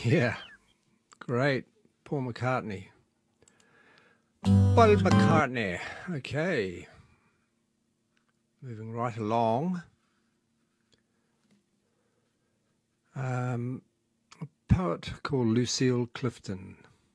Yeah, great. Paul McCartney. Paul McCartney. Okay. Moving right along. A poet called Lucille Clifton.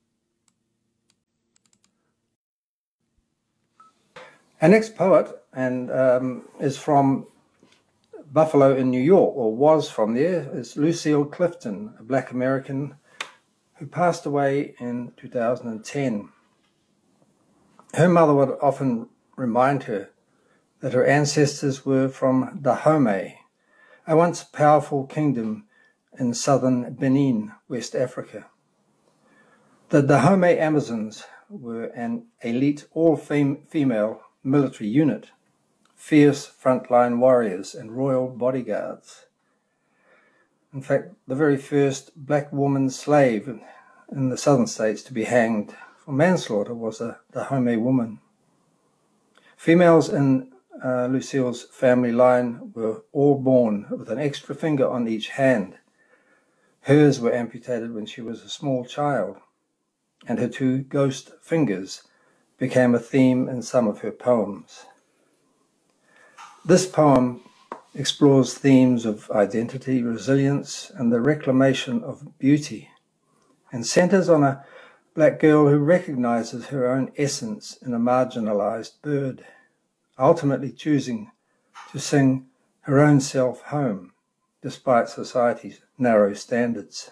Our next poet is from Buffalo in New York, or was from there, is Lucille Clifton, a Black American who passed away in 2010. Her mother would often remind her that her ancestors were from Dahomey, a once powerful kingdom in southern Benin, West Africa. The Dahomey Amazons were an elite all-female military unit, fierce frontline warriors and royal bodyguards. In fact, the very first black woman slave in the southern states to be hanged for manslaughter was a Dahomey woman. Females in Lucille's family line were all born with an extra finger on each hand. Hers were amputated when she was a small child, and her two ghost fingers became a theme in some of her poems. This poem explores themes of identity, resilience, and the reclamation of beauty, and centers on a black girl who recognizes her own essence in a marginalized bird, ultimately choosing to sing her own self home, despite society's narrow standards.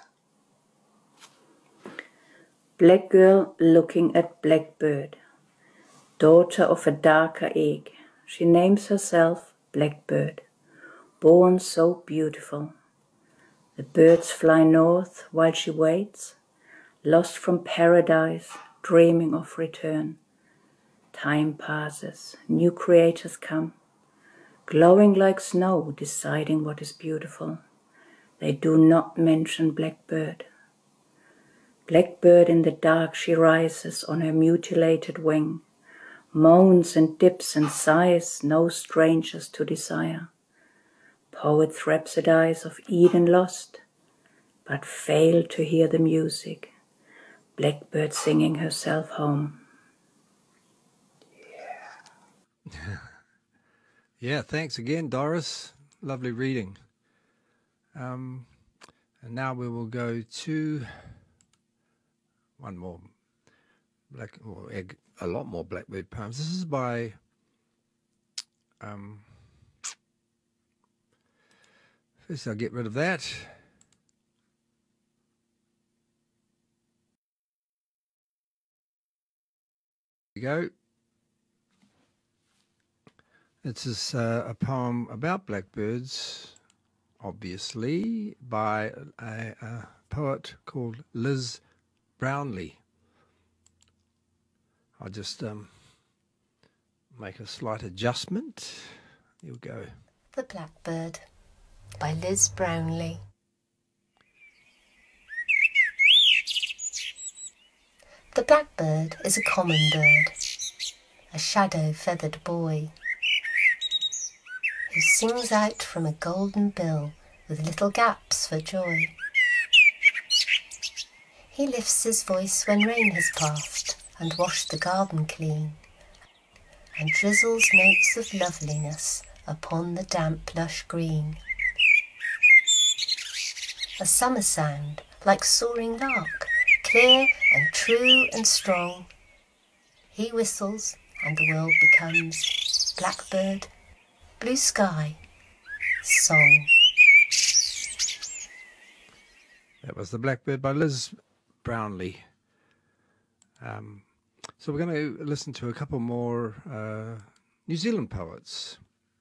Black girl looking at blackbird, daughter of a darker egg, she names herself Blackbird, born so beautiful. The birds fly north while she waits, lost from paradise, dreaming of return. Time passes, new creators come, glowing like snow, deciding what is beautiful. They do not mention Blackbird. Blackbird in the dark she rises on her mutilated wing, moans and dips and sighs, no strangers to desire. Poets rhapsodize of Eden lost, but fail to hear the music. Blackbird singing herself home. Yeah, thanks again, Doris. Lovely reading. And now we will go to one more a lot more Blackbird poems. This is by first I'll get rid of that. There we go. This is a poem about blackbirds, obviously, by a poet called Liz Brownlee. I'll just make a slight adjustment. Here we go. The Blackbird by Liz Brownlee. The blackbird is a common bird, a shadow-feathered boy, who sings out from a golden bill with little gaps for joy. He lifts his voice when rain has passed and washed the garden clean, and drizzles notes of loveliness upon the damp lush green. A summer sound like soaring lark, clear and true and strong. He whistles and the world becomes blackbird, blue sky, song. That was The Blackbird by Liz Brownlee. So we're going to listen to a couple more New Zealand poets.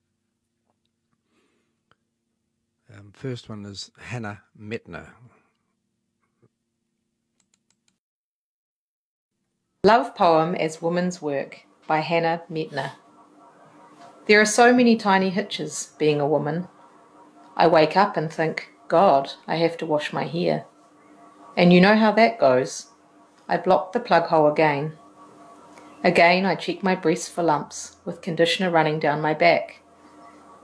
First one is Hannah Metner. Love Poem as Woman's Work by Hannah Metner. There are so many tiny hitches being a woman. I wake up and think, God, I have to wash my hair. And you know how that goes. I block the plug hole again. Again I check my breasts for lumps, with conditioner running down my back.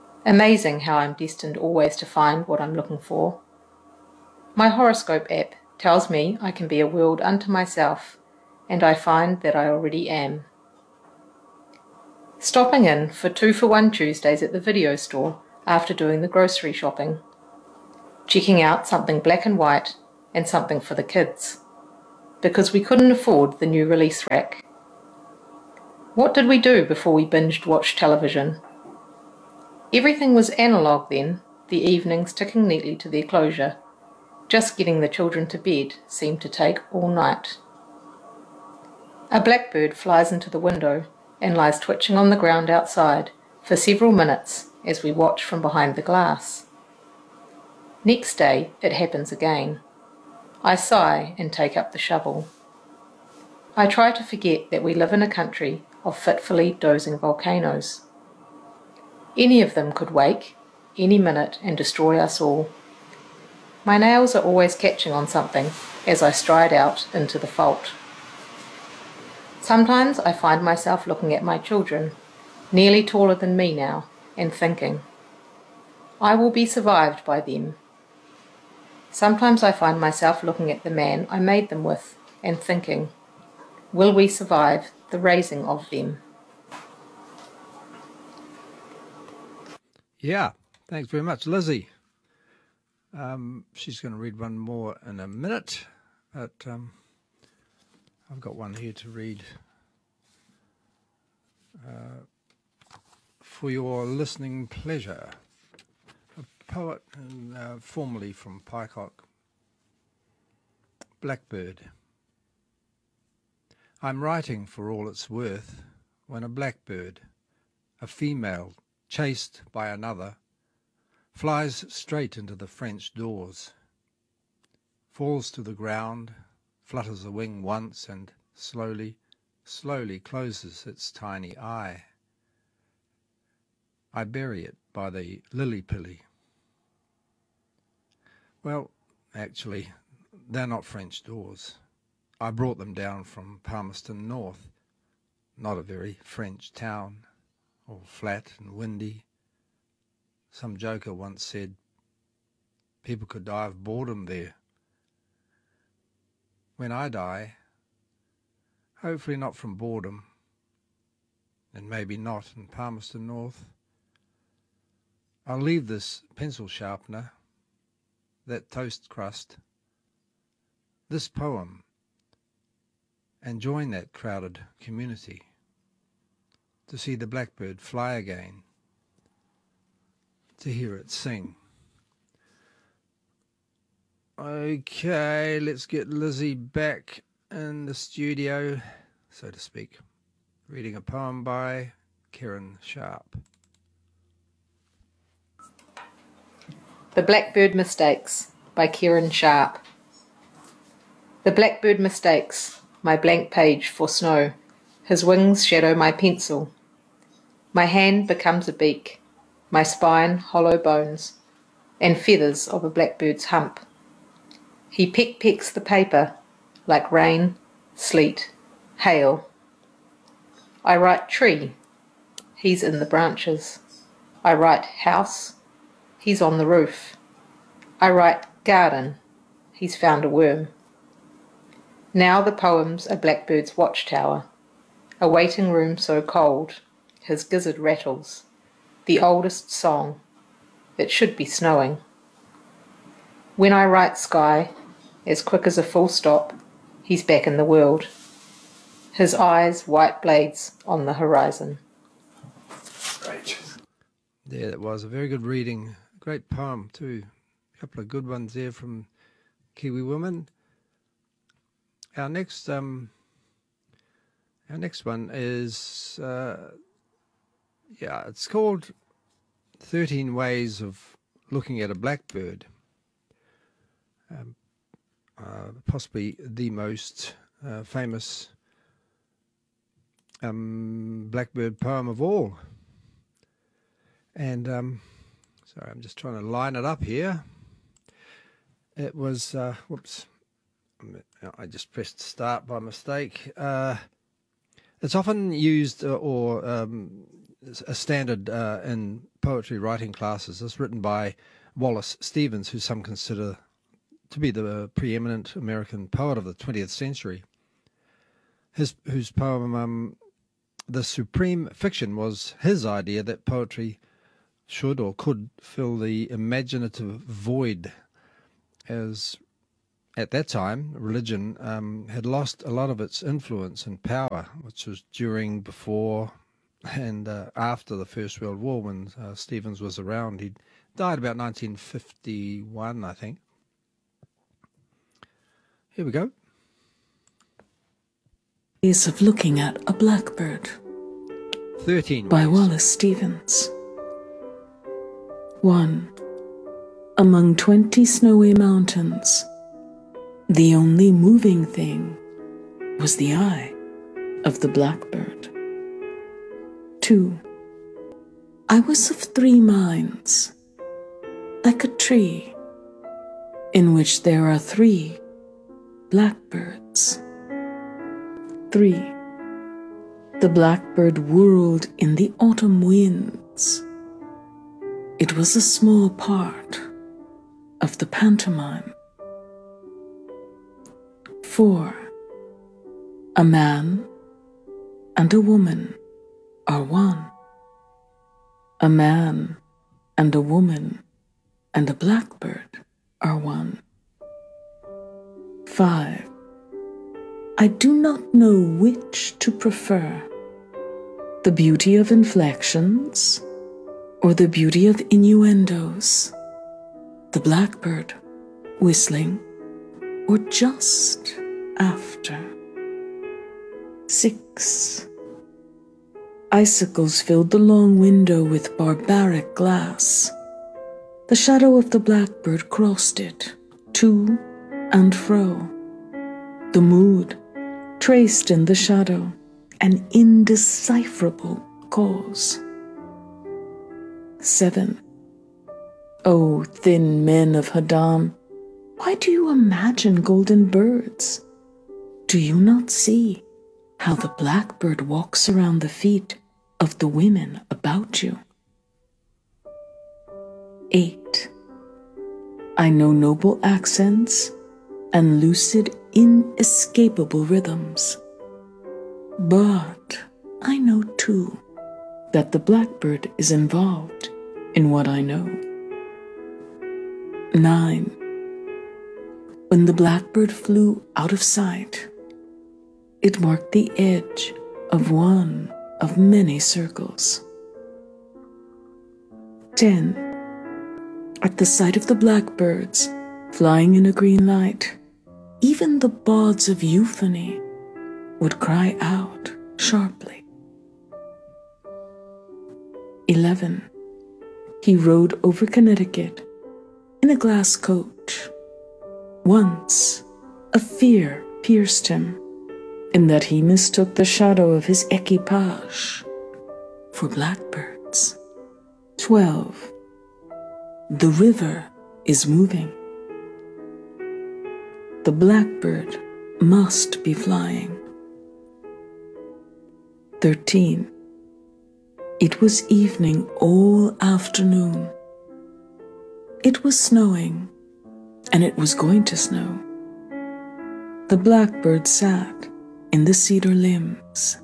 Amazing how I'm destined always to find what I'm looking for. My horoscope app tells me I can be a world unto myself, and I find that I already am. Stopping in for 2-for-1 Tuesdays at the video store after doing the grocery shopping. Checking out something black and white and something for the kids, because we couldn't afford the new release rack. What did we do before we binged watched television? Everything was analogue then, the evenings ticking neatly to their closure. Just getting the children to bed seemed to take all night. A blackbird flies into the window and lies twitching on the ground outside for several minutes as we watch from behind the glass. Next day it happens again. I sigh and take up the shovel. I try to forget that we live in a country of fitfully dozing volcanoes. Any of them could wake any minute and destroy us all. My nails are always catching on something as I stride out into the fault. Sometimes I find myself looking at my children, nearly taller than me now, and thinking, I will be survived by them. Sometimes I find myself looking at the man I made them with and thinking, will we survive the raising of them? Yeah, thanks very much, Lizzie. She's going to read one more in a minute, but I've got one here to read for your listening pleasure. A poet formerly from Pycock, Blackbird. I'm writing for all it's worth when a blackbird, a female chased by another, flies straight into the French doors, falls to the ground, flutters a wing once and slowly closes its tiny eye. I bury it by the lily-pilly. Well, actually, they're not French doors. I brought them down from Palmerston North, not a very French town, all flat and windy. Some joker once said people could die of boredom there. When I die, hopefully not from boredom, and maybe not in Palmerston North, I'll leave this pencil sharpener, that toast crust, this poem, and join that crowded community to see the blackbird fly again, to hear it sing. Okay, let's get Lizzie back in the studio, so to speak, reading a poem by Karen Sharp. The Blackbird Mistakes by Karen Sharp. The blackbird mistakes my blank page for snow. His wings shadow my pencil. My hand becomes a beak, my spine hollow bones, and feathers of a blackbird's hump. He peck-pecks the paper like rain, sleet, hail. I write tree, he's in the branches. I write house, he's on the roof. I write garden, he's found a worm. Now the poem's a blackbird's watchtower, a waiting room so cold, his gizzard rattles, the oldest song, it should be snowing. When I write sky, as quick as a full stop, he's back in the world, his eyes white blades on the horizon. Great. Yeah, that was a very good reading. Great poem too. A couple of good ones there from Kiwi women. Our next one is it's called 13 Ways of Looking at a Blackbird. Possibly the most famous blackbird poem of all. And sorry, I'm just trying to line it up here. It was whoops. I just pressed start by mistake. It's often used or a standard in poetry writing classes. It's written by Wallace Stevens, who some consider to be the preeminent American poet of the 20th century. Whose poem, The Supreme Fiction, was his idea that poetry should or could fill the imaginative void, as at that time religion had lost a lot of its influence and power, which was during, before, and after the First World War, when Stevens was around. He died about 1951, I think. Here we go. Ways of Looking at a Blackbird 13 by ways. Wallace Stevens. 1. Among 20 snowy mountains, the only moving thing was the eye of the blackbird. 2. I was of 3 minds, like a tree in which there are 3 blackbirds. 3. The blackbird whirled in the autumn winds. It was a small part of the pantomime. 4. A man and a woman are one. A man and a woman and a blackbird are one. 5. I do not know which to prefer, the beauty of inflections or the beauty of innuendos, the blackbird whistling or just after. 6. Icicles filled the long window with barbaric glass. The shadow of the blackbird crossed it, to and fro. The mood traced in the shadow an indecipherable cause. 7. O thin men of Haddam, why do you imagine golden birds? Do you not see how the blackbird walks around the feet of the women about you? 8. I know noble accents and lucid, inescapable rhythms. But I know too that the blackbird is involved in what I know. 9. When the blackbird flew out of sight, it marked the edge of one of many circles. 10. At the sight of the blackbirds flying in a green light, even the bards of euphony would cry out sharply. 11. He rode over Connecticut in a glass coach. Once a fear pierced him in that he mistook the shadow of his equipage for blackbirds. 12. The river is moving. The blackbird must be flying. 13. It was evening all afternoon. It was snowing, and it was going to snow. The blackbird sat in the cedar limbs.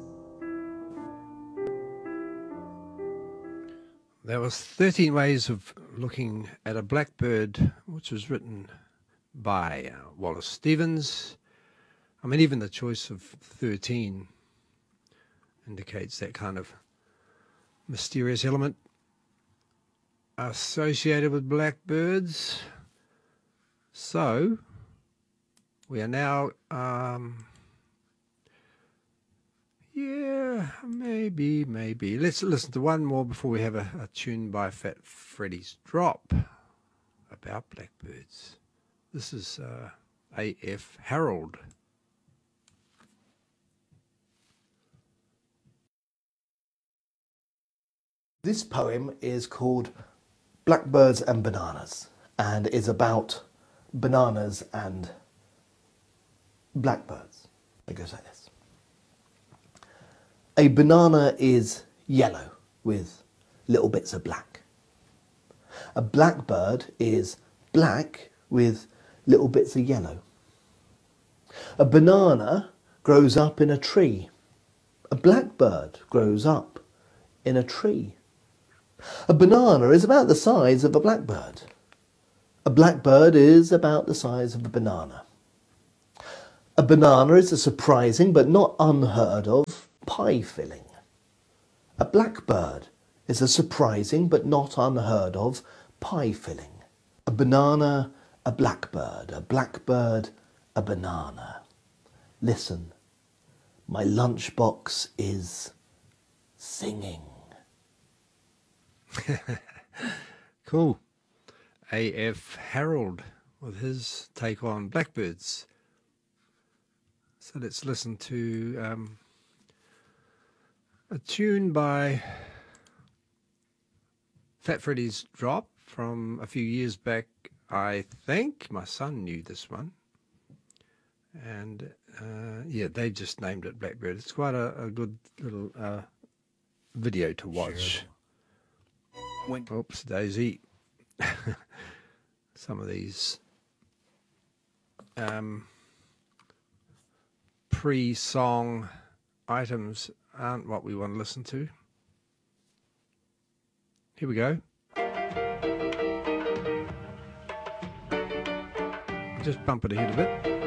There was 13 Ways of Looking at a Blackbird, which was written by Wallace Stevens. I mean, even the choice of 13 indicates that kind of mysterious element associated with blackbirds. So, we are now, maybe. Let's listen to one more before we have a tune by Fat Freddy's Drop about blackbirds. This is A.F. Harold. This poem is called Blackbirds and Bananas and is about bananas and blackbirds. It goes like this. A banana is yellow with little bits of black. A blackbird is black with little bits of yellow. A banana grows up in a tree. A blackbird grows up in a tree. A banana is about the size of a blackbird. A blackbird is about the size of a banana. A banana is a surprising but not unheard of pie filling. A blackbird is a surprising but not unheard of pie filling. A banana, a blackbird, a banana. Listen, my lunchbox is singing. Cool. A.F. Harold with his take on blackbirds. So let's listen to a tune by Fat Freddy's Drop from a few years back. I think my son knew this one. And yeah, they just named it Blackbird. It's quite a good little video to watch. Oops, Daisy. Some of these pre-song items aren't what we want to listen to. Here we go. Just bump it ahead a bit.